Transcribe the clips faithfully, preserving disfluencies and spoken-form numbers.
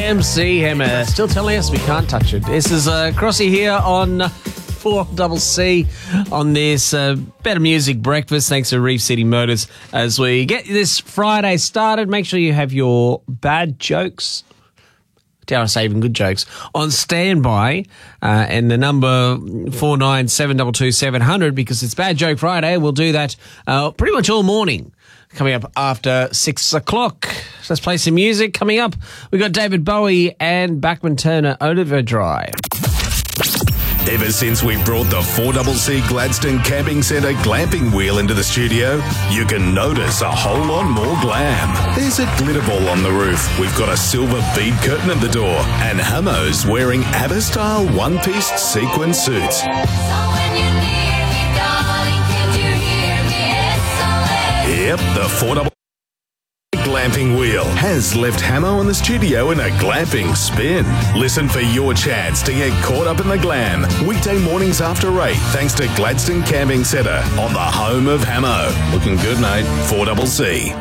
M C Hammer still telling us we can't touch it. This is uh, Crossy here on four C C on this uh, Better Music Breakfast. Thanks to Reef City Motors as we get this Friday started. Make sure you have your bad jokes, dare I say even good jokes, on standby, uh, and the number four nine seven two two seven zero zero, because it's Bad Joke Friday. We'll do that uh, pretty much all morning. Coming up after six o'clock. Let's play some music. Coming up, we got David Bowie and Bachman Turner, Overdrive. Ever since we brought the four C C Gladstone Camping Centre glamping wheel into the studio, you can notice a whole lot more glam. There's a glitter ball on the roof, we've got a silver bead curtain at the door, and Hamo's wearing ABBA-style one-piece sequin suits. Yep, the four C C glamping wheel has left Hamo in the studio in a glamping spin. Listen for your chance to get caught up in the glam. Weekday mornings after eight, thanks to Gladstone Camping Centre on the home of Hamo. Looking good, mate. four C C.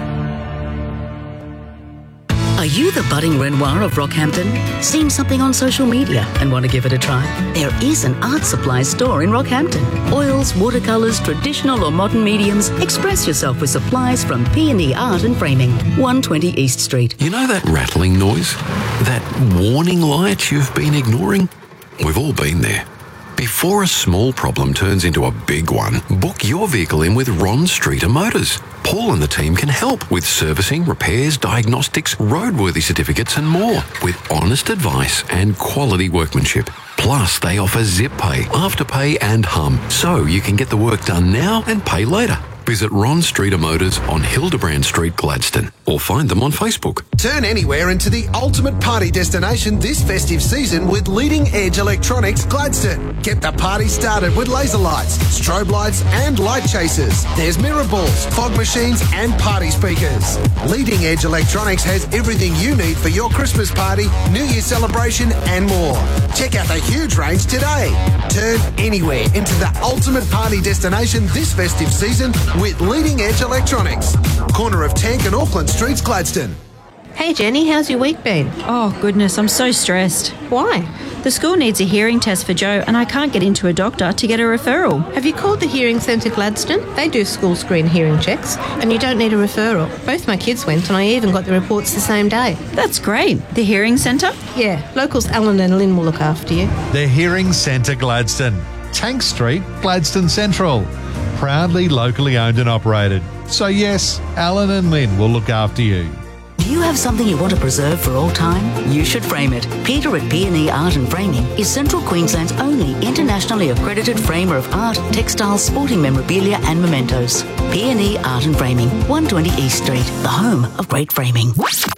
Are you the budding Renoir of Rockhampton? Seen something on social media and want to give it a try? There is an art supply store in Rockhampton. Oils, watercolours, traditional or modern mediums. Express yourself with supplies from P and E Art and Framing, one twenty East Street. You know that rattling noise? That warning light you've been ignoring? We've all been there. Before a small problem turns into a big one, book your vehicle in with Ron Streeter Motors. Paul and the team can help with servicing, repairs, diagnostics, roadworthy certificates and more, with honest advice and quality workmanship. Plus, they offer Zip Pay, Afterpay and Hum, so you can get the work done now and pay later. Visit Ron Streeter Motors on Hildebrand Street, Gladstone, or find them on Facebook. Turn anywhere into the ultimate party destination this festive season with Leading Edge Electronics Gladstone. Get the party started with laser lights, strobe lights and light chasers. There's mirror balls, fog machines and party speakers. Leading Edge Electronics has everything you need for your Christmas party, New Year celebration and more. Check out the huge range today. Turn anywhere into the ultimate party destination this festive season with Leading Edge Electronics. Corner of Tank and Auckland Streets, Gladstone. Hey Jenny, how's your week been? Oh goodness, I'm so stressed. Why? The school needs a hearing test for Joe and I can't get into a doctor to get a referral. Have you called the Hearing Centre Gladstone? They do school screen hearing checks and you don't need a referral. Both my kids went and I even got the reports the same day. That's great. The Hearing Centre? Yeah, locals Alan and Lynn will look after you. The Hearing Centre Gladstone. Tank Street, Gladstone Central. Proudly locally owned and operated. So yes, Alan and Lynn will look after you. Do you have something you want to preserve for all time? You should frame it. Peter at P and E Art and Framing is Central Queensland's only internationally accredited framer of art, textiles, sporting memorabilia and mementos. P and E Art and Framing, one twenty East Street, the home of great framing.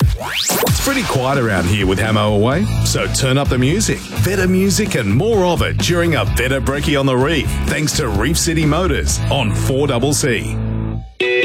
It's pretty quiet around here with Hamo away, so turn up the music. Better music and more of it during a Better Brekkie on the Reef, thanks to Reef City Motors on four C C.